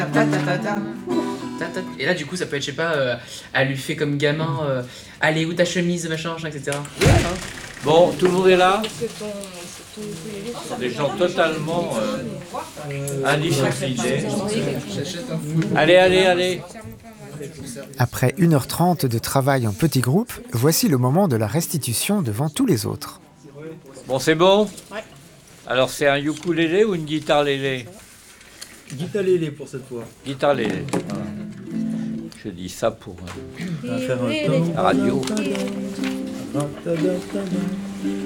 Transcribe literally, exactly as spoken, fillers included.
Ta, ta, ta, ta. Ta, ta. Et là, du coup, ça peut être, je sais pas, euh, elle lui fait comme gamin, euh, allez, où ta chemise, machin, machin, et cetera. Bon, tout le monde est là. Ce sont des gens totalement euh, indisciplinés. Allez, allez, allez. Après une heure trente de travail en petits groupes, voici le moment de la restitution devant tous les autres. Bon, c'est bon? Ouais. Alors, c'est un ukulélé ou une guitare lélé? Guitare lélé pour cette fois. Guitare lélé. Voilà. Je dis ça pour On va faire un la radio. temps.